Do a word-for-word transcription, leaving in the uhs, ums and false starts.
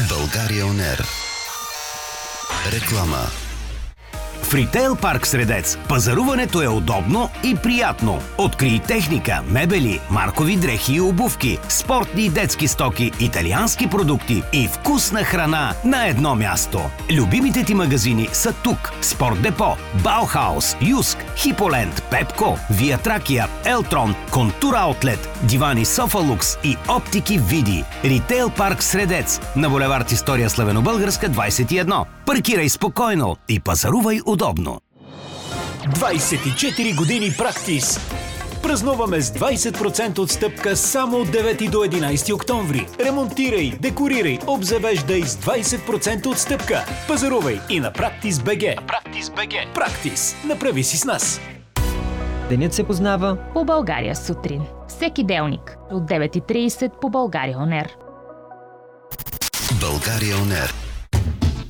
България Он Ер. Реклама. В Ритейл парк Средец пазаруването е удобно и приятно. Открий техника, мебели, маркови дрехи и обувки, спортни и детски стоки, италиански продукти и вкусна храна на едно място. Любимите ти магазини са тук. Спорт Депо, Баухаус, Юск, Хиполенд, Пепко, Вия Тракия, Елтрон, Контур Аутлет, Дивани Софалукс и Оптики Види. Ритейл парк Средец на булевард История Славено-Българска двайсет и едно. Паркирай спокойно и пазарувай удобно. двайсет и четири години Практис. Празнуваме с двайсет процента отстъпка само от девети до единайсети октомври. Ремонтирай, декорирай, обзавеждай с двайсет процента отстъпка. Пазарувай и на Практис точка би джи. Практис точка би джи. Практис. Направи си с нас. Денят се познава по България сутрин. Всеки делник от девет и трийсет по България Он Ер. България Он Ер.